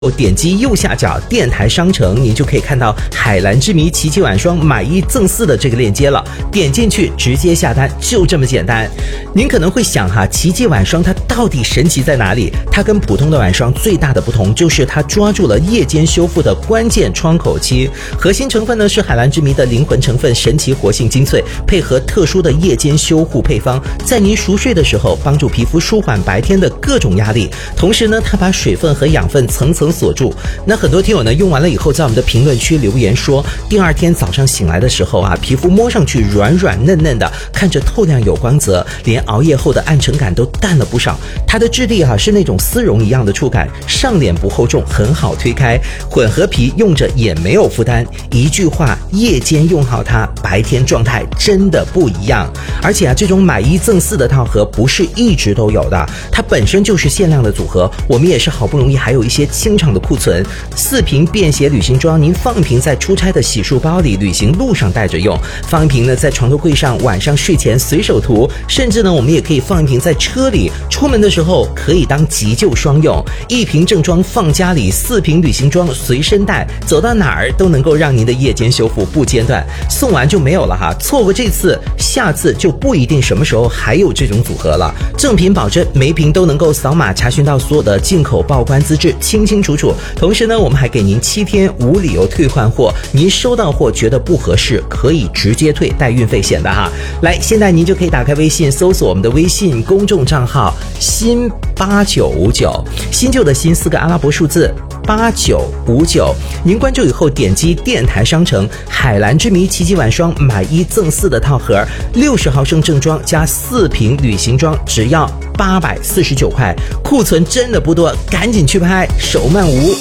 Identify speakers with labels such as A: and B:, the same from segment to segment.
A: 点击右下角电台商城，您就可以看到海蓝之谜奇迹晚霜买1赠4的这个链接了，点进去直接下单，就这么简单。您可能会想哈，奇迹晚霜它到底神奇在哪里？它跟普通的晚霜最大的不同就是它抓住了夜间修复的关键窗口期，核心成分呢是海蓝之谜的灵魂成分神奇活性精粹，配合特殊的夜间修护配方，在您熟睡的时候帮助皮肤舒缓白天的各种压力，同时呢它把水分和养分层层锁住。那很多听友呢用完了以后，在我们的评论区留言说，第二天早上醒来的时候啊，皮肤摸上去软软嫩嫩的，看着透亮有光泽，连熬夜后的暗沉感都淡了不少。它的质地是那种丝绒一样的触感，上脸不厚重，很好推开，混合皮用着也没有负担。一句话，夜间用好它，白天状态真的不一样。而且这种买1赠4的套盒不是一直都有的，它本身就是限量的组合，我们也是好不容易还有一些清场的库存。4瓶便携旅行装，您放一瓶在出差的洗漱包里，旅行路上带着用；放一瓶呢在床头柜上，晚上睡前随手涂；甚至呢我们也可以放一瓶在车里，出门的时候可以当急救双用。1瓶正装放家里，4瓶旅行装随身带，走到哪儿都能够让您的夜间修复不间断。送完就没有了哈，错过这次，下次就不一定什么时候还有这种组合了。正品保证，每瓶都能够扫码查询到所有的进口报关资质，清清楚楚。同时呢，我们还给您7天无理由退换货，您收到货觉得不合适，可以直接退，带运费险的哈。来，现在您就可以打开微信，搜索我们的微信公众账号新8959，新旧的新4个阿拉伯数字8959，您关注以后点击电台商城海蓝之谜奇迹晚霜买1赠4的套盒，60毫升正装加4瓶旅行装，只要849块，库存真的不多，赶紧去拍，手慢无。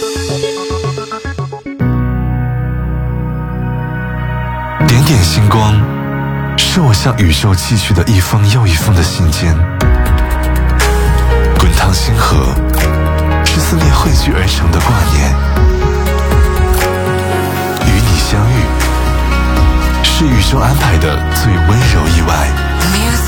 B: 点点星光，是我向宇宙寄去的一封又一封的信件。滚烫星河，是思念汇聚而成的挂念。与你相遇，是宇宙安排的最温柔意外。